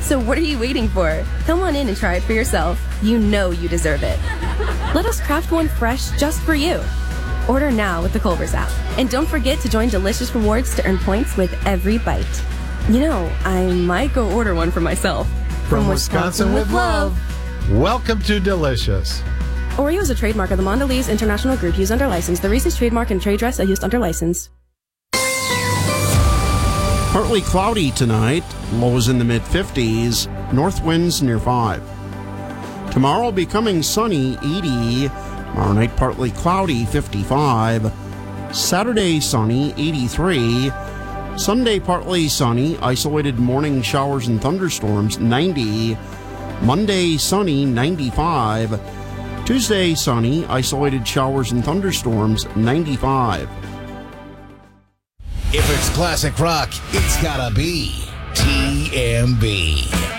So what are you waiting for? Come on in and try it for yourself. You know you deserve it. Let us craft one fresh just for you. Order now with the Culver's app. And don't forget to join Delicious Rewards to earn points with every bite. You know, I might go order one for myself. From Wisconsin with love. Welcome to Delicious. Oreo is a trademark of the Mondelez International Group used under license. The Reese's trademark and trade dress are used under license. Partly cloudy tonight, lows in the mid-50s, north winds near 5. Tomorrow becoming sunny, 80. Tomorrow night partly cloudy, 55. Saturday sunny, 83. Sunday partly sunny, isolated morning showers and thunderstorms, 90. Monday sunny, 95. Tuesday sunny, isolated showers and thunderstorms, 95. If it's classic rock, it's gotta be TMB.